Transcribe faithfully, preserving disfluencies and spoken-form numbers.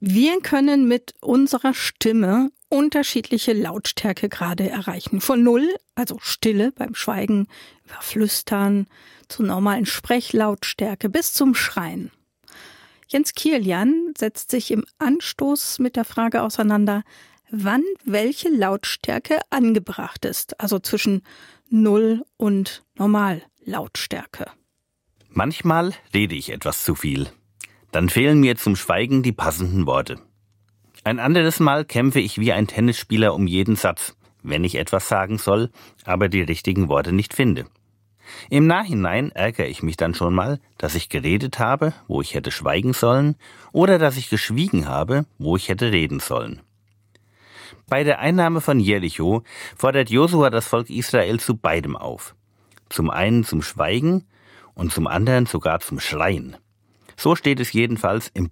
Wir können mit unserer Stimme unterschiedliche Lautstärkegrade erreichen. Von null, also Stille beim Schweigen, über Flüstern, zur normalen Sprechlautstärke bis zum Schreien. Jens Kirlian setzt sich im Anstoß mit der Frage auseinander, wann welche Lautstärke angebracht ist, also zwischen null und Normallautstärke. Manchmal rede ich etwas zu viel. Dann fehlen mir zum Schweigen die passenden Worte. Ein anderes Mal kämpfe ich wie ein Tennisspieler um jeden Satz, wenn ich etwas sagen soll, aber die richtigen Worte nicht finde. Im Nachhinein ärgere ich mich dann schon mal, dass ich geredet habe, wo ich hätte schweigen sollen, oder dass ich geschwiegen habe, wo ich hätte reden sollen. Bei der Einnahme von Jericho fordert Josua das Volk Israel zu beidem auf. Zum einen zum Schweigen und zum anderen sogar zum Schreien. So steht es jedenfalls im